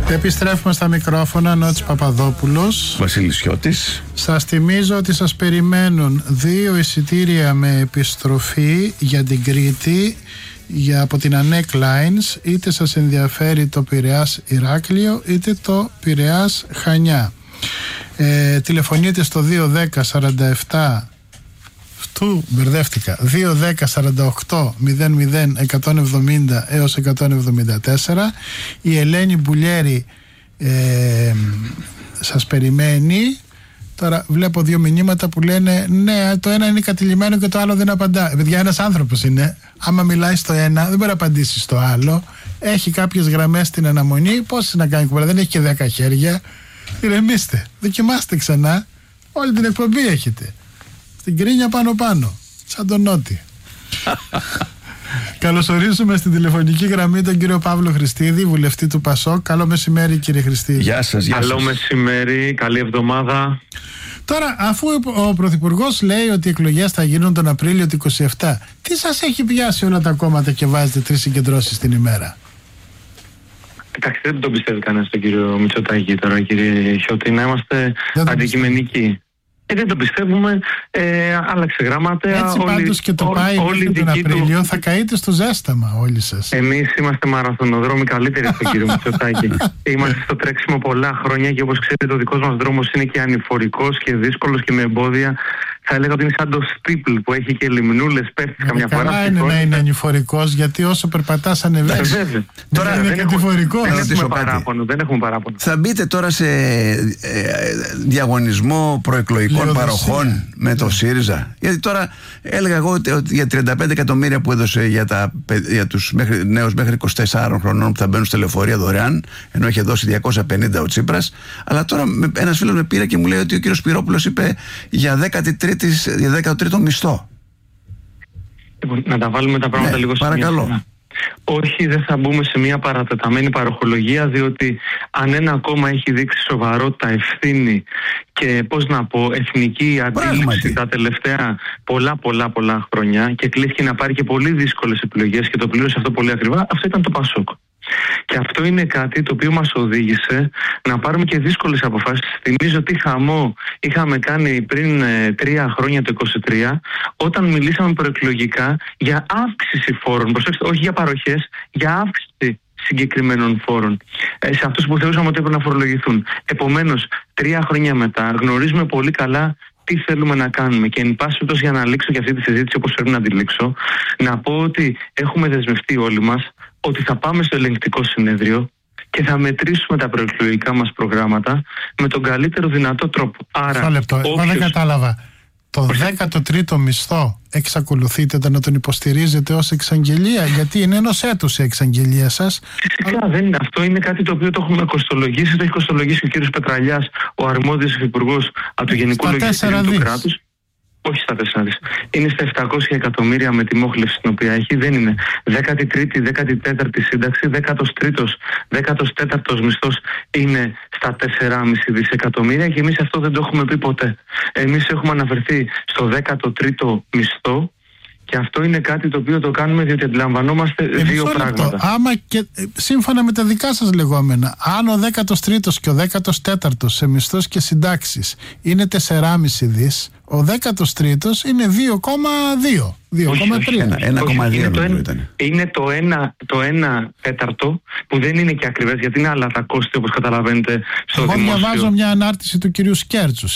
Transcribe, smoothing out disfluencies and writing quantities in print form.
Επιστρέφουμε στα μικρόφωνα. Νότης Παπαδόπουλος, Βασίλης Σιώτης. Σας θυμίζω ότι σας περιμένουν 2 εισιτήρια με επιστροφή για την Κρήτη από την Ανέκ Lines. Είτε σας ενδιαφέρει το Πειραιάς Ηράκλειο είτε το Πειραιάς Χανιά. Τηλεφωνείτε στο 210 47 μπερδεύτηκα 210 48 00 170 έως 174. Η Ελένη Μπουλιέρη σας περιμένει. Τώρα βλέπω 2 μηνύματα που λένε ναι, το ένα είναι κατηλημμένο και το άλλο δεν απαντά. Παιδιά, ένας άνθρωπος είναι. Άμα μιλάει στο ένα δεν μπορεί να απαντήσει στο άλλο. Έχει κάποιες γραμμές στην αναμονή. Πώς να κάνει κουβέντα, δεν έχει και 10 χέρια. Ηρεμήστε, δοκιμάστε ξανά. Όλη την εκπομπή έχετε. Στην κρίνια πάνω, σαν τον Νότι. Καλωσορίζουμε στην τηλεφωνική γραμμή τον κύριο Παύλο Χριστίδη, βουλευτή του ΠΑΣΟΚ. Καλό μεσημέρι, κύριε Χριστίδη. Γεια σας. Καλό μεσημέρι, καλή εβδομάδα. Τώρα, αφού ο Πρωθυπουργός λέει ότι οι εκλογές θα γίνουν τον Απρίλιο του 27, τι σας έχει πιάσει όλα τα κόμματα και βάζετε 3 συγκεντρώσεις την ημέρα? Κοιτάξτε, δεν τον πιστεύει κανένας τον κύριο Μητσοτάκη τώρα, κύριε Χιώτη, να είμαστε αντικειμενικοί. Δεν το πιστεύουμε, άλλαξε γραμματέα. Έτσι πάντως και το πάει μέχρι τον Απρίλιο θα καείτε στο ζέσταμα όλοι σας. Εμείς είμαστε μαραθωνοδρόμοι καλύτεροι από τον κύριο Μητσοτάκη. Είμαστε στο τρέξιμο πολλά χρόνια και όπως ξέρετε ο δικός μας δρόμος είναι και ανηφορικός και δύσκολος και με εμπόδια. Θα έλεγα ότι είναι σαν το στίπλ που έχει και λιμνούλες, πέφτεις καμιά φορά. Καλά είναι να είναι ανηφορικός, γιατί όσο περπατάς ανεβαίνεις. Τώρα είναι κατηφορικό. Δεν έχουμε παράπονο. Θα μπείτε τώρα σε διαγωνισμό προεκλογικών παροχών με το ΣΥΡΙΖΑ? Γιατί τώρα έλεγα εγώ ότι για 35 εκατομμύρια που έδωσε για τους νέους μέχρι 24 χρονών που θα μπαίνουν στη λεωφορεία δωρεάν, ενώ είχε δώσει 250 ο Τσίπρας, αλλά τώρα ένας φίλος με πήρε και μου λέει ότι ο κύριος Σπυρόπουλος είπε για 13ο μισθό. Λοιπόν, να τα βάλουμε τα πράγματα λίγο σε παρακαλώ. Όχι, δεν θα μπούμε σε μια παρατεταμένη παροχολογία, διότι αν ένα κόμμα έχει δείξει σοβαρότητα, ευθύνη και εθνική αντίληψη τα τελευταία πολλά χρόνια και κλείθηκε να πάρει και πολύ δύσκολες επιλογές και το πλήρωσε αυτό πολύ ακριβά, αυτό ήταν το ΠΑΣΟΚ. Και αυτό είναι κάτι το οποίο μας οδήγησε να πάρουμε και δύσκολες αποφάσεις. Θυμίζω τι χαμό είχαμε κάνει πριν 3 χρόνια το 2023, όταν μιλήσαμε προεκλογικά για αύξηση φόρων. Προσέξτε, όχι για παροχές, για αύξηση συγκεκριμένων φόρων σε αυτούς που θεωρούσαμε ότι έπρεπε να φορολογηθούν. Επομένως, 3 χρόνια μετά γνωρίζουμε πολύ καλά τι θέλουμε να κάνουμε. Και εν πάση περιπτώσει, για να λήξω και αυτή τη συζήτηση όπως πρέπει να τη λήξω, να πω ότι έχουμε δεσμευτεί όλοι μας ότι θα πάμε στο ελεγκτικό συνέδριο και θα μετρήσουμε τα προεκλογικά μας προγράμματα με τον καλύτερο δυνατό τρόπο. Άρα, λεπτό, δεν κατάλαβα. Το 13ο μισθό εξακολουθείτε να τον υποστηρίζετε ως εξαγγελία? Γιατί είναι ενός έτους η εξαγγελία σας. Φυσικά δεν είναι. Αυτό είναι κάτι το οποίο το έχουμε κοστολογήσει. Το έχει κοστολογήσει ο κύριος Πετραλιάς, ο αρμόδιος υφυπουργός από το Γενικό Λογιστήριο του κράτους. Όχι στα 4 δις. Είναι στα 700 εκατομμύρια με τη μόχλευση την οποία έχει. Δεν είναι 13η, 14η σύνταξη, 14ος μισθός είναι στα 4,5 δισεκατομμύρια και εμείς αυτό δεν το έχουμε πει ποτέ. Εμείς έχουμε αναφερθεί στο 13ο μισθό και αυτό είναι κάτι το οποίο το κάνουμε διότι αντιλαμβανόμαστε 2 πράγματα. Άμα και σύμφωνα με τα δικά σας λεγόμενα, αν ο 13ος και ο 14ος σε μισθός και συντάξεις είναι 4,5 δις, ο 13ος είναι 2,2. 1,2 είναι το 1 τέταρτο που δεν είναι και ακριβές, γιατί είναι άλλα τα κόστη όπως καταλαβαίνετε στο δημόσιο. Εγώ διαβάζω μια ανάρτηση του κυρίου Σκέρτσου.